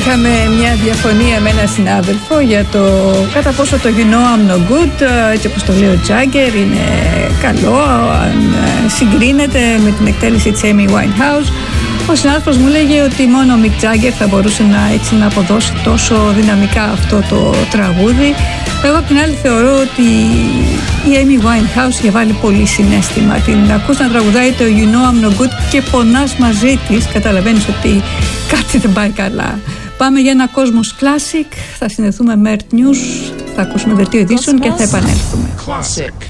Είχαμε μια διαφωνία με έναν συνάδελφο για το κατά πόσο το You know I'm no good, έτσι όπως το λέει ο Τζάγκερ, είναι καλό, αν συγκρίνεται με την εκτέλεση της Amy Winehouse. Ο συνάδελφος μου λέγε ότι μόνο ο Mick Jagger θα μπορούσε να αποδώσει τόσο δυναμικά αυτό το τραγούδι. Εγώ απ' την άλλη θεωρώ ότι η Amy Winehouse είχε βάλει πολύ συναίσθημα. Την ακούς να τραγουδάει το You know I'm no good και πονάς μαζί της. Καταλαβαίνεις ότι κάτι δεν πάει καλά. Πάμε για ένα Cosmos Classic. Θα συνδεθούμε με Earth News. Θα ακούσουμε δελτίο ειδήσεων και θα επανέλθουμε. Classic.